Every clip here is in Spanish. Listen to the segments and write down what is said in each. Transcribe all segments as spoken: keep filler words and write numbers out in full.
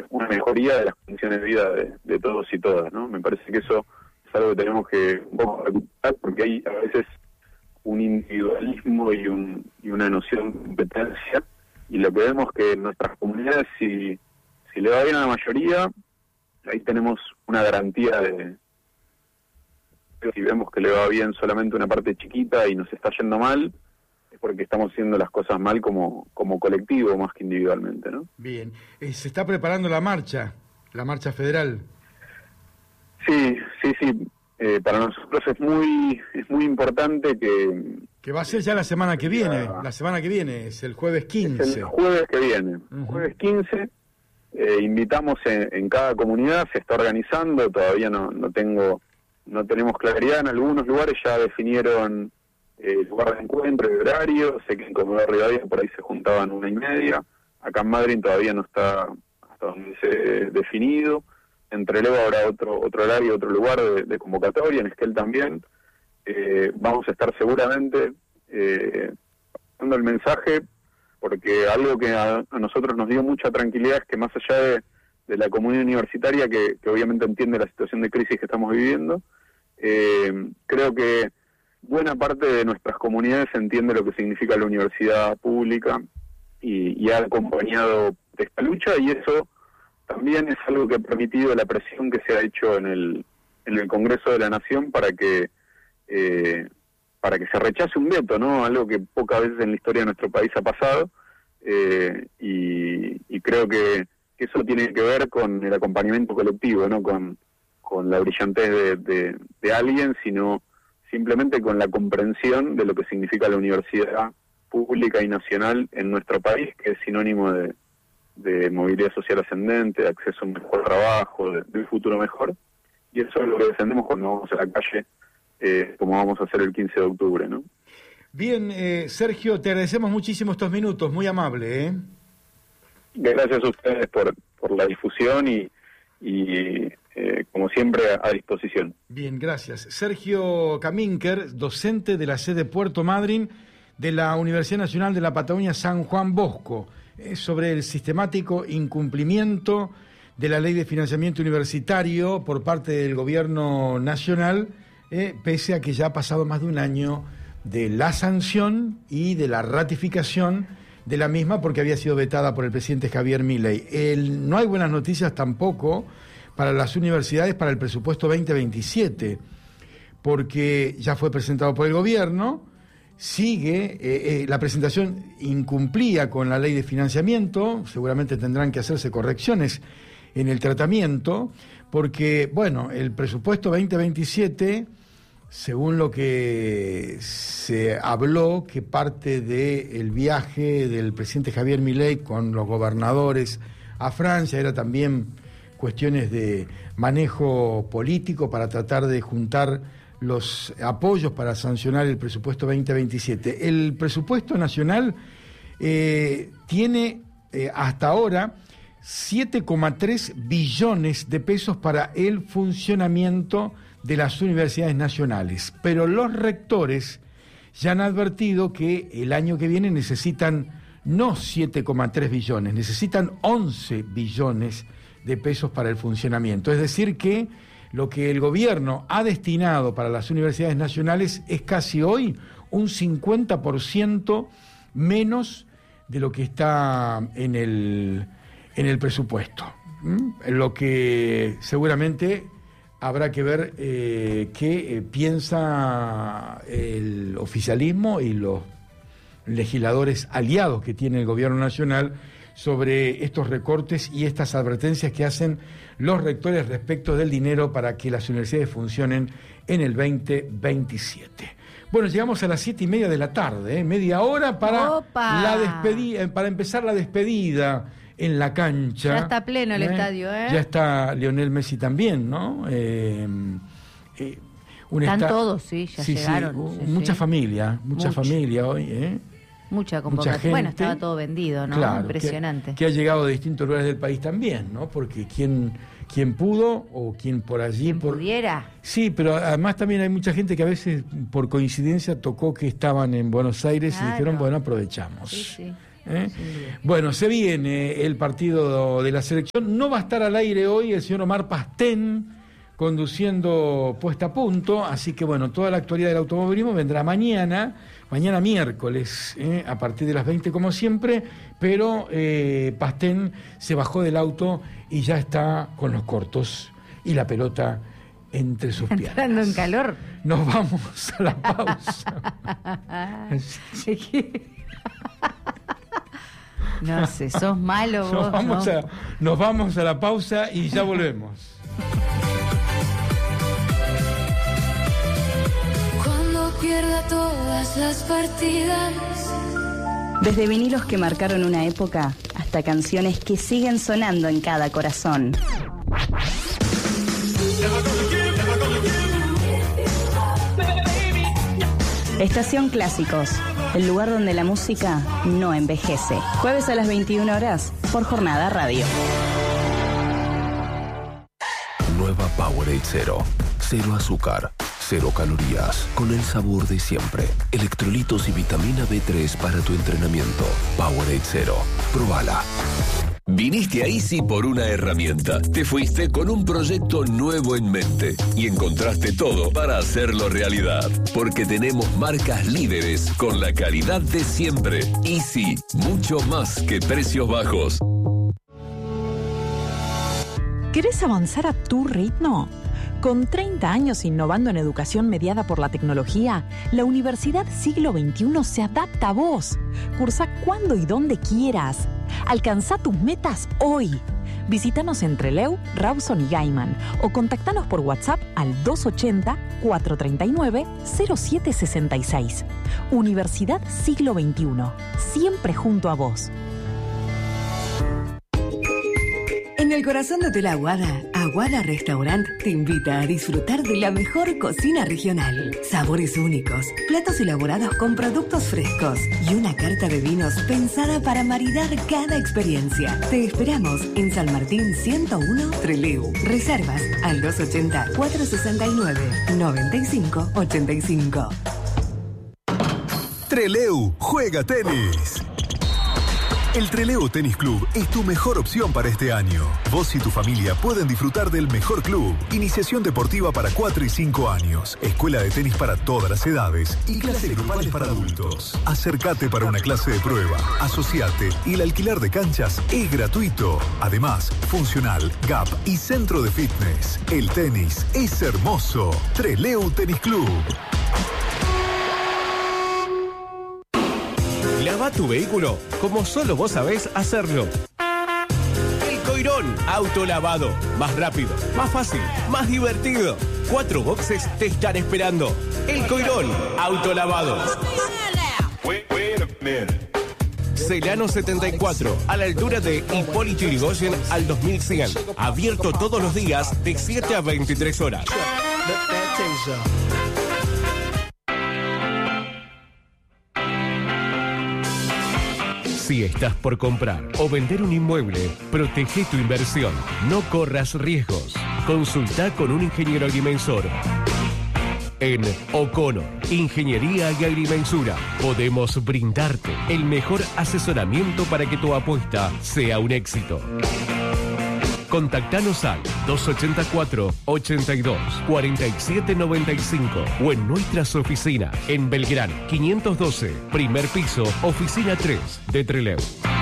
eh, una mejoría de las condiciones de vida de, de todos y todas, ¿no? Me parece que eso es algo que tenemos que un poco recuperar, porque hay a veces un individualismo y, un, y una noción de competencia, y lo que vemos que en nuestras comunidades, si, si le va bien a la mayoría, ahí tenemos una garantía de... Si vemos que le va bien solamente una parte chiquita y nos está yendo mal, es porque estamos haciendo las cosas mal como, como colectivo más que individualmente, ¿no? Bien. Eh, ¿se está preparando la marcha, la marcha federal? Sí, sí, sí. Eh, para nosotros es muy es muy importante que... Que va a ser ya la semana que viene, la semana que viene, es el jueves quince. Es el jueves que viene, uh-huh. Jueves quince. Eh, invitamos en, en cada comunidad, se está organizando, todavía no, no tengo... No tenemos claridad, en algunos lugares ya definieron el eh, lugar de encuentro, el horario, sé que en Comodoro Rivadavia por ahí se juntaban una y media, acá en Madrid todavía no está hasta donde se definido, en Trelew habrá otro otro horario, otro lugar de, de convocatoria, en Esquel también, eh, vamos a estar seguramente eh, dando el mensaje, porque algo que a, a nosotros nos dio mucha tranquilidad es que más allá de de la comunidad universitaria, que, que obviamente entiende la situación de crisis que estamos viviendo, eh, creo que buena parte de nuestras comunidades entiende lo que significa la universidad pública y, y ha acompañado de esta lucha, y eso también es algo que ha permitido la presión que se ha hecho en el en el Congreso de la Nación para que eh, para que se rechace un veto, ¿no? Algo que pocas veces en la historia de nuestro país ha pasado, eh, y, y creo que eso tiene que ver con el acompañamiento colectivo, no con, con la brillantez de, de, de alguien, sino simplemente con la comprensión de lo que significa la universidad pública y nacional en nuestro país, que es sinónimo de, de movilidad social ascendente, de acceso a un mejor trabajo, de, de un futuro mejor, y eso es lo que defendemos cuando vamos a la calle, eh, como vamos a hacer el quince de octubre, ¿no? Bien, eh, Sergio, te agradecemos muchísimo estos minutos, muy amable, ¿eh? Gracias a ustedes por, por la difusión y, y eh, como siempre, a, a disposición. Bien, gracias. Sergio Caminker, docente de la sede Puerto Madryn de la Universidad Nacional de la Patagonia San Juan Bosco, eh, sobre el sistemático incumplimiento de la Ley de Financiamiento Universitario por parte del Gobierno Nacional, eh, pese a que ya ha pasado más de un año de la sanción y de la ratificación de la misma, porque había sido vetada por el presidente Javier Milei. El, no hay buenas noticias tampoco para las universidades para el presupuesto veinte veintisiete, porque ya fue presentado por el gobierno, sigue, eh, eh, la presentación incumplía con la ley de financiamiento, seguramente tendrán que hacerse correcciones en el tratamiento, porque, bueno, el presupuesto veinte veintisiete... según lo que se habló, que parte del viaje del presidente Javier Milei con los gobernadores a Francia era también cuestiones de manejo político para tratar de juntar los apoyos para sancionar el presupuesto veinte veintisiete. El presupuesto nacional eh, tiene eh, hasta ahora siete coma tres billones de pesos para el funcionamiento de las universidades nacionales, pero los rectores ya han advertido que el año que viene necesitan no siete coma tres billones, necesitan once billones de pesos para el funcionamiento. Es decir que lo que el gobierno ha destinado para las universidades nacionales es casi hoy un cincuenta por ciento menos de lo que está en el, en el presupuesto. ¿Mm? Lo que seguramente habrá que ver eh, qué eh, piensa el oficialismo y los legisladores aliados que tiene el gobierno nacional sobre estos recortes y estas advertencias que hacen los rectores respecto del dinero para que las universidades funcionen en el veinte veintisiete. Bueno, llegamos a las siete y media de la tarde, ¿eh? media hora para ¡Opa! la despedida, para empezar la despedida en la cancha. Ya está pleno el ¿eh? estadio, ¿eh? Ya está Lionel Messi también, ¿no? Eh, eh, un Están esta... todos, sí, ya sí, llegaron. Sí, sí, mucha sí. familia, mucha Mucho. familia hoy, ¿eh? Mucha Mucha convocatoria. gente, Bueno, estaba todo vendido, ¿no? claro, Impresionante. Que, que ha llegado de distintos lugares del país también, ¿no? Porque quien, quien pudo o quien por allí... ¿Quién por... pudiera? Sí, pero además también hay mucha gente que a veces por coincidencia tocó que estaban en Buenos Aires Claro. y dijeron, bueno, aprovechamos. Sí, sí. ¿Eh? Bueno, se viene el partido de la selección. No va a estar al aire hoy el señor Omar Pastén conduciendo Puesta a Punto, así que bueno, toda la actualidad del automovilismo vendrá mañana, mañana miércoles, ¿eh? a partir de las veinte como siempre, pero eh, Pastén se bajó del auto y ya está con los cortos y la pelota entre sus piernas. Entrando en calor. Nos vamos a la pausa. No sé, sos malo vos. Nos vamos, ¿no? a, nos vamos a la pausa y ya volvemos. Cuando pierda todas las partidas. Desde vinilos que marcaron una época hasta canciones que siguen sonando en cada corazón. Estación Clásicos, el lugar donde la música no envejece. Jueves a las veintiuna horas por Jornada Radio. Nueva Powerade Cero. Cero azúcar, cero calorías, con el sabor de siempre. Electrolitos y vitamina B tres para tu entrenamiento. Powerade Cero. Probala. Viniste a Easy por una herramienta. Te fuiste con un proyecto nuevo en mente y encontraste todo para hacerlo realidad. Porque tenemos marcas líderes con la calidad de siempre. Easy, mucho más que precios bajos. ¿Querés avanzar a tu ritmo? Con treinta años innovando en educación mediada por la tecnología, la Universidad Siglo veintiuno se adapta a vos. Cursa cuando y donde quieras. Alcanzá tus metas hoy. Visítanos en Trelew, Rawson y Gaiman o contactanos por WhatsApp al dos ochenta, cuatrocientos treinta y nueve, cero siete sesenta y seis. Universidad Siglo veintiuno, siempre junto a vos. En el corazón de Hotel Aguada, Aguada Restaurant te invita a disfrutar de la mejor cocina regional. Sabores únicos, platos elaborados con productos frescos y una carta de vinos pensada para maridar cada experiencia. Te esperamos en San Martín ciento uno, Trelew. Reservas al dos ochenta, cuatrocientos sesenta y nueve, noventa y cinco ochenta y cinco. Trelew juega tenis. El Trelew Tenis Club es tu mejor opción para este año. Vos y tu familia pueden disfrutar del mejor club. Iniciación deportiva para cuatro y cinco años. Escuela de tenis para todas las edades. Y clases grupales para adultos. Acércate para una clase de prueba. Asociate y el alquiler de canchas es gratuito. Además, funcional, gap y centro de fitness. El tenis es hermoso. Trelew Tenis Club. Lava tu vehículo como solo vos sabés hacerlo. El Coirón Autolavado. Más rápido, más fácil, más divertido. Cuatro boxes te están esperando. El Coirón Autolavado. Celano setenta y cuatro, a la altura de Hipólito Yrigoyen al dos mil cien. Abierto todos los días de siete a veintitrés horas. Si estás por comprar o vender un inmueble, protege tu inversión. No corras riesgos. Consulta con un ingeniero agrimensor. En O'Connor, Ingeniería y Agrimensura, podemos brindarte el mejor asesoramiento para que tu apuesta sea un éxito. Contactanos al dos ochenta y cuatro, ochenta y dos, cuarenta y siete noventa y cinco o en nuestras oficinas en Belgrano quinientos doce, primer piso, oficina tres de Trelew.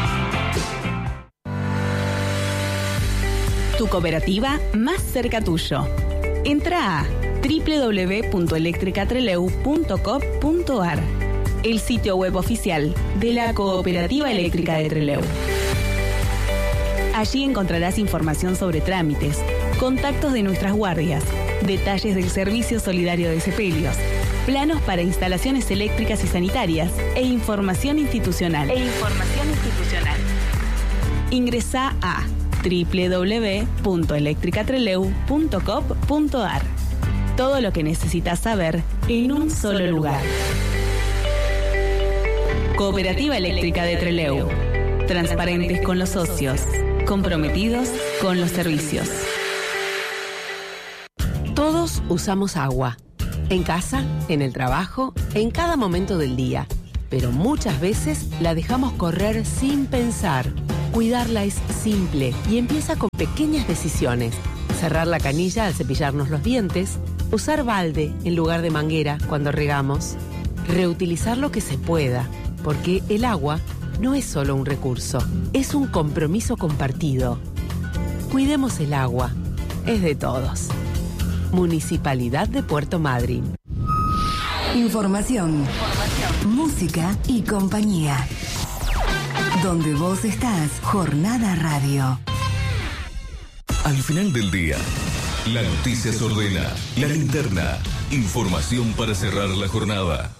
Tu cooperativa más cerca tuyo. Entra a doble u doble u doble u punto eléctrica trelew punto com punto a r, el sitio web oficial de la Cooperativa Eléctrica de Trelew. Allí encontrarás información sobre trámites, contactos de nuestras guardias, detalles del servicio solidario de sepelios, planos para instalaciones eléctricas y sanitarias e información institucional. E información institucional. Ingresá a doble u doble u doble u punto eléctrica trelew punto com punto a r. Todo lo que necesitas saber en un solo lugar. Cooperativa Eléctrica de Trelew. Transparentes con los socios. Comprometidos con los servicios. Todos usamos agua. En casa, en el trabajo, en cada momento del día. pero muchas veces la dejamos correr sin pensar. Cuidarla es simple y empieza con pequeñas decisiones. Cerrar la canilla al cepillarnos los dientes, usar balde en lugar de manguera cuando regamos, reutilizar lo que se pueda, porque el agua no es solo un recurso, es un compromiso compartido. Cuidemos el agua, es de todos. Municipalidad de Puerto Madryn. Información, Información, música y compañía. Donde vos estás, Jornada Radio. Al final del día, la noticia se ordena, la linterna, información para cerrar la jornada.